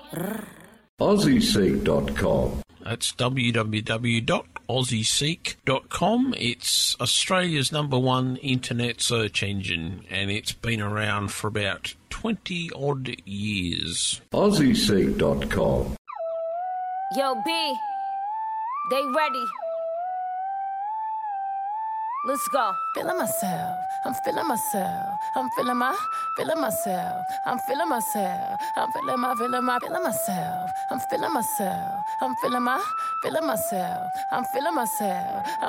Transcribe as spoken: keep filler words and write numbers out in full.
Aussie Seek dot com. That's w w w dot aussie seek dot com. It's Australia's number one internet search engine, and it's been around for about twenty odd years. Aussie Seek dot com. Yo, B, they ready. Let's go. Feeling myself, I'm feeling myself, I'm feeling my, feeling myself, I'm feeling myself, I'm feeling my, feeling my, feeling myself, I'm feeling myself, I'm feeling my, feeling myself, I'm feeling myself.